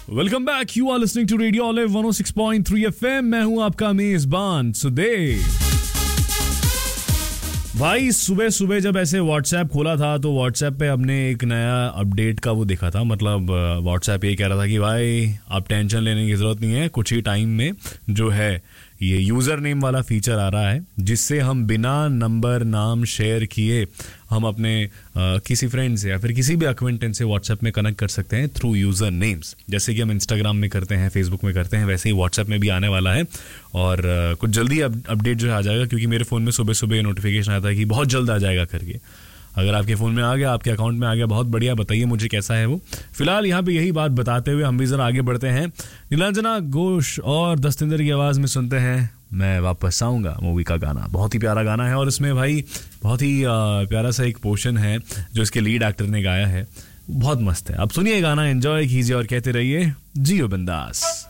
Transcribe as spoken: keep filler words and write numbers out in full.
Welcome back, you are listening to radio olive one O six point three FM. मैं हूं आपका मेजबान सुदेव। भाई सुबह सुबह जब ऐसे व्हाट्सएप खोला था तो व्हाट्सएप पे हमने एक नया अपडेट का वो देखा था। मतलब व्हाट्सएप ये कह रहा था कि भाई आप टेंशन लेने की ज़रूरत नहीं है, कुछ ही टाइम में जो है ये यूज़र नेम वाला फीचर आ रहा है जिससे हम बिना नंबर नाम शेयर किए हम अपने आ, किसी फ्रेंड से या फिर किसी भी अक्वेंटेंस से व्हाट्सएप में कनेक्ट कर सकते हैं थ्रू यूज़र नेम्स। जैसे कि हम इंस्टाग्राम में करते हैं, फेसबुक में करते हैं, वैसे ही व्हाट्सएप में भी आने वाला है। और आ, कुछ जल्दी अपडेट जो है आ जाएगा, क्योंकि मेरे फ़ोन में सुबह सुबह नोटिफिकेशन आता है कि बहुत जल्द आ जाएगा करके। अगर आपके फ़ोन में आ गया, आपके अकाउंट में आ गया, बहुत बढ़िया। बताइए मुझे कैसा है वो। फिलहाल यहाँ पे यही बात बताते हुए हम भी ज़रा आगे बढ़ते हैं। नीलांजना घोष और दस्तिंदर की आवाज़ में सुनते हैं मैं वापस आऊँगा मूवी का गाना। बहुत ही प्यारा गाना है और इसमें भाई बहुत ही प्यारा सा एक पोर्शन है जो इसके लीड एक्टर ने गाया है, बहुत मस्त है। अब सुनिए गाना, एंजॉय कीजिए और कहते रहिए जियो बिंदास।